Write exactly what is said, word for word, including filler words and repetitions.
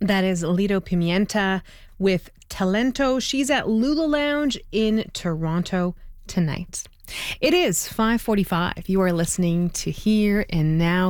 That is Lido Pimienta with Talento. She's at Lula Lounge in Toronto tonight. It is five forty-five. You are listening to Here and Now.